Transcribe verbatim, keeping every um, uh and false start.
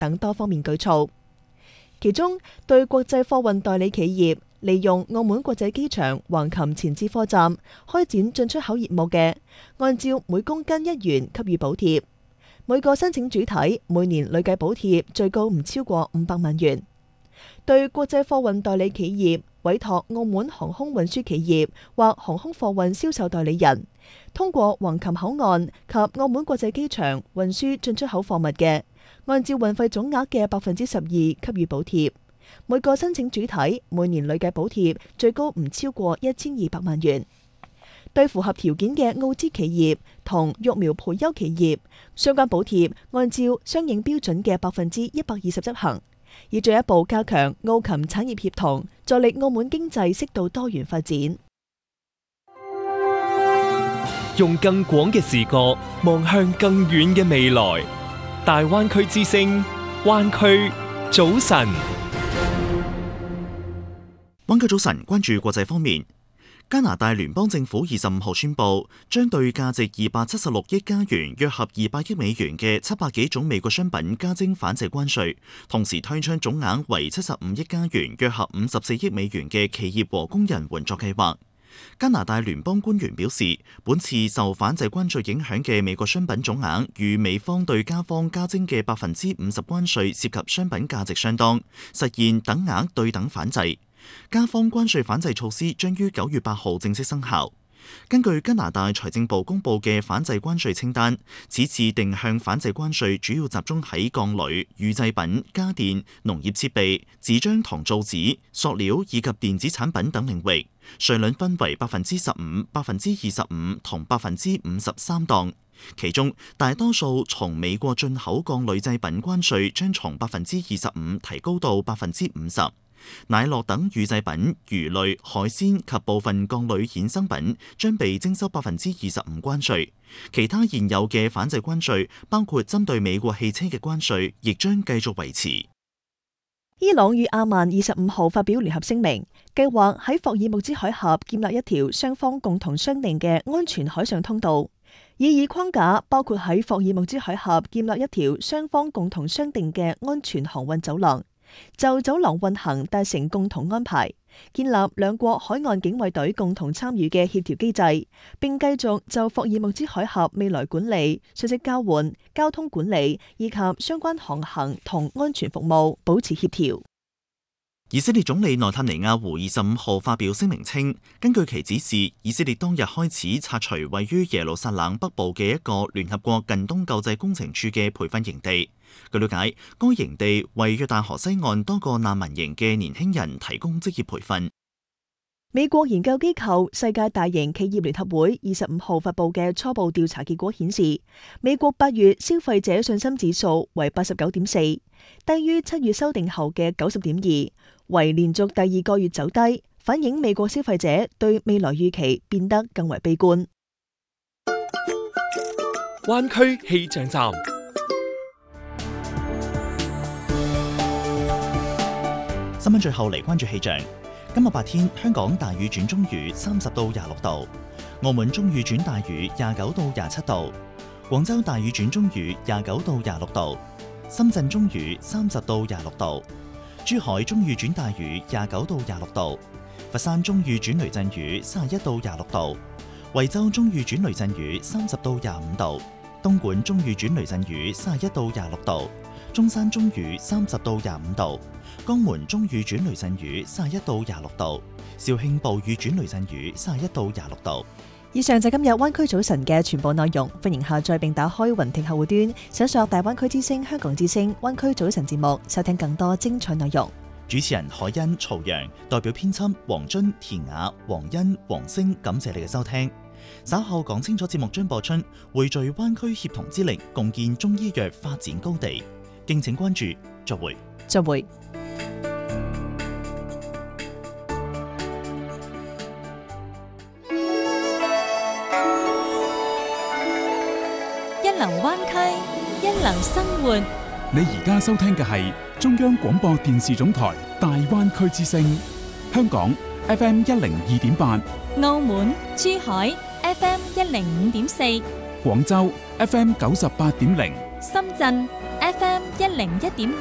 等多方面舉措。其中，對國際貨運代理企業利用澳門國際機場橫琴前置貨站開展進出口業務嘅，按照每公斤一元給予補貼，每個申請主體每年累計補貼最高唔超過五百萬元。對國際貨運代理企業委託澳門航空運輸企業或航空貨運銷售代理人，通過橫琴口岸及澳門國際機場運輸進出口貨物嘅，按照運費總額嘅百分之十二給予補貼，每個申請主體每年累計補貼最高唔超過一千二百萬元。對符合條件嘅澳資企業同育苗培優企業，相關補貼按照相應標準嘅百分之一百二十執行，以進一步加強澳琴產業協同，助力澳門經濟適度多元發展。 用更廣嘅視角望向更遠嘅未來，大灣區之聲，灣區早晨。 灣區早晨，關注國際方面。加拿大聯邦政府二十五號宣布，將對價值二百七十六億加元，約合二百億美元嘅七百幾種美國商品加徵反制關稅，同時推出總額為七十五億加元，約合五十四億美元嘅企業和工人援助計劃。加拿大聯邦官員表示，本次受反制關稅影響嘅美國商品總額與美方對加方加徵嘅百分之五十關稅涉及商品價值相當，實現等額對等反制。加方關稅反制措施將於九月八號正式生效。根據加拿大財政部公布嘅反制關稅清單，此次定向反制關稅主要集中喺鋼鋁、預製品、家電、農業設備、紙張同造紙、塑料以及電子產品等領域，稅率分為百分之十五、百分之二十五同百分之五十三檔。其中大多數從美國進口鋼鋁製品關稅將從百分之二十五提高到百分之五十。奶酪等乳製品、魚類、海鮮及部分鋼鋁衍生品將被徵收百分之二十五關稅。其他現有嘅反制關稅，包括針對美國汽車嘅關稅，亦將繼續維持。 伊朗與阿曼二十五號發表聯合聲明，計劃喺霍爾木茲海峽建立一條雙方共同商定嘅安全海上通道。擬議框架包括喺霍爾木茲海峽建立一條雙方共同商定嘅安全航運走廊，就走廊運行達成共同安排，建立兩國海岸警衛隊共同參與嘅協調機制，並繼續就霍爾木茲海峽未來管理、信息交換、交通管理以及相關航行同安全服務保持協調。 以色列總理內塔尼亞胡二十五號發表聲明稱，根據其指示，以色列當日開始拆除位於耶路撒冷北部嘅一個聯合國近東救濟工程處嘅培訓營地。據了解，該營地為約旦河西岸多個難民營嘅年輕人提供職業培訓。 美國研究機構世界大型企業聯合會二十五號發布嘅初步調查結果顯示，美國八月消費者信心指數為八十九點四，低於七月修訂後嘅九十點二，為連續第二個月走低，反映美國消費者對未來預期變得更為悲觀。 灣區氣象站。 新聞最後嚟關注氣象。今日白天，香港大雨轉中雨，三十到廿六度；澳門中雨轉大雨，廿九到廿七度；廣州大雨轉中雨，廿九到廿六度；深圳中雨，三十到廿六度；珠海中雨轉大雨，廿九到廿六度；佛山中雨轉雷陣雨，三十一到廿六度；惠州中雨轉雷陣雨，三十到廿五度；東莞中雨轉雷陣雨，三十一到廿六度；中山中雨，三十到廿五度。江門中雨轉雷陣雨，三十一到廿六度；肇慶暴雨轉雷陣雨，三十一到廿六度。 以上就係今日灣區早晨嘅全部內容，歡迎下載並打開雲聽客戶端，搜索大灣區之聲、香港之聲、灣區早晨節目，收聽更多精彩內容。 主持人海欣、曹陽，代表編輯黃津、田雅、黃欣、黃星，感謝你嘅收聽。稍後講清楚節目將播出，匯聚灣區協同之力，共建中醫藥發展高地。敬請關注，再會。 再會。 一流灣區，一流生活。 你而家收聽嘅係中央廣播電視總台大灣區之聲，香港 F M 一零二點八， 澳門、珠海 F M 一零五點四， 廣州 F M 九十八點零， 深圳 F M 一零一點